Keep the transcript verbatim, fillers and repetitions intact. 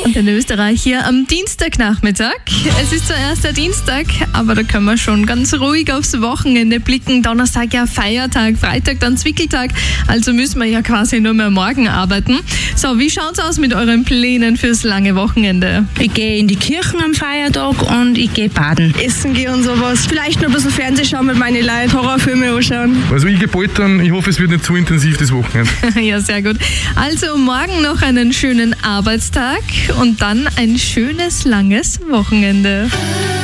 Und in Österreich hier am Dienstagnachmittag. Es ist zwar erst der Dienstag, aber da können wir schon ganz ruhig aufs Wochenende blicken. Donnerstag ja Feiertag, Freitag dann Zwickeltag. Also müssen wir ja quasi nur mehr morgen arbeiten. So, wie schaut's aus mit euren Plänen fürs lange Wochenende? Ich gehe in die Kirchen am Feiertag und ich gehe baden. Essen gehen und sowas. Vielleicht noch ein bisschen Fernsehen schauen mit meinen Leuten, Horrorfilme anschauen. Also ich gehe bald dann, ich hoffe es wird nicht zu intensiv das Wochenende. Ja, sehr gut. Also morgen noch einen schönen Arbeitstag und dann ein schönes langes Wochenende.